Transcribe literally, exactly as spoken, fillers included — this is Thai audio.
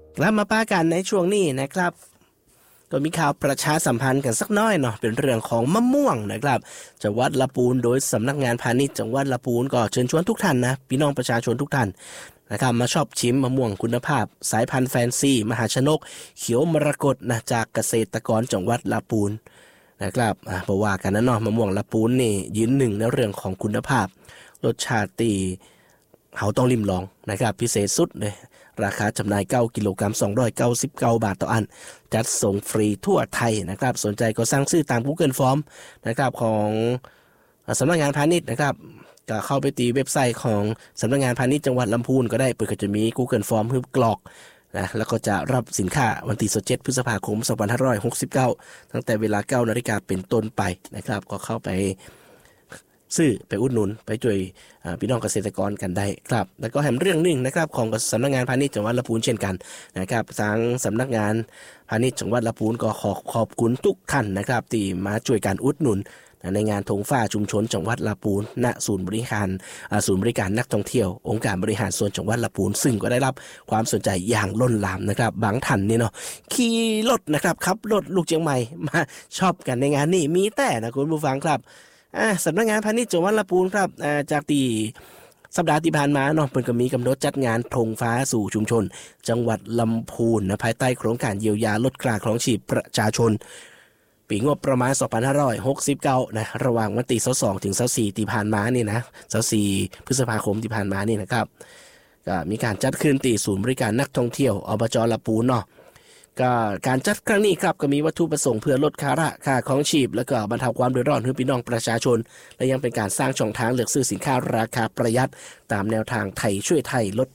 กลับมาป้ากันในช่วงนี้นะครับก็มีข่าวประชาสัมพันธ์กันสักน้อยเนาะเป็นเรื่องของมะม่วงนะครับจังหวัดลำพูนโดยสำนักงานพาณิชย์จังหวัดลำพูนก็เชิญชวนทุกท่านนะพี่น้องประชาชนทุกท่านนะครับมาชอบชิมมะม่วงคุณภาพสายพันธุ์แฟนซีมหาชนกเขียวมรกตนะจากเกษตรกรจังหวัดลำพูนนะครับอ่าเพราะว่ากันนะเนาะมะม่วงลำพูนนี่ยืนหนึ่งในเรื่องของคุณภาพรสชาติตีเขาต้องริมลองนะครับพิเศษสุดเลยราคาจำหน่ายเก้ากิโลกรัมสองร้อยเก้าสิบเก้าบาทต่ออันจัดส่งฟรีทั่วไทยนะครับสนใจก็สั่งซื้อตาม Google Form นะครับของสำนักงานพาณิชย์นะครับก็เข้าไปตีเว็บไซต์ของสำนักงานพาณิชย์จังหวัดลำพูนก็ได้เปิดก็จะมี Google Form เพื่อกรอกนะแล้วก็จะรับสินค้าวันที่สิบเจ็ดพฤษภาคมสองพันห้าร้อยหกสิบเก้าตั้งแต่เวลาเก้านาฬิกาเป็นต้นไปนะครับก็เข้าไปซื้อไปอุดหนุนไปช่วยพี่น้องเกษตรกรกันได้ครับแล้วก็แถมเรื่องหนึ่งนะครับของสำนักงานพาณิชย์จังหวัดลำพูนเช่นกันนะครับทางสำนักงานพาณิชย์จังหวัดลำพูนก็ขอขอบคุณทุกท่านนะครับที่มาช่วยการอุดหนุนในงานธงฟ้าชุมชนจังหวัดลำพูนณศูนย์บริการศูนย์บริการนักท่องเที่ยวองค์การบริหารส่วนจังหวัดลำพูนซึ่งก็ได้รับความสนใจอย่างล้นหลามนะครับบางท่านนี่เนาะขี่รถนะครับขับรถลูกเชียงใหม่มาชอบกันในงานนี้มีแต่นะคุณผู้ฟังครับสำนักงานพาณิชย์จังหวัดลำพูนครับจากที่สัปดาห์ที่ผ่านมาเนาะเพิ่นก็มีกำหนดจัดงานธงฟ้าสู่ชุมชนจังหวัดลำพูนนะภายใต้โครงการเยียวยาลดค่าครองชีพประชาชนปีงบประมาณสองพันห้าร้อยหกสิบเก้านะระหว่างวันที่ยี่สิบสองถึงยี่สิบสี่ที่ผ่านมานี่นะยี่สิบสี่พฤษภาคมที่ผ่านมานี่นะครับก็มีการจัดขึ้นที่ศูนย์บริการนักท่องเที่ยวอบจลำพูนเนาะก็การจัดครั้งนี้ครับก็มีวัตถุประสงค์เพื่อลดค่าระค่าของชีพแล้วก็บรรเทาความเดือดร้อนให้พี่น้องประชาชนและยังเป็นการสร้างช่องทางเลือกซื้อสินค้าราคาประหยัดตามแนวทางไทยช่วยไทยลด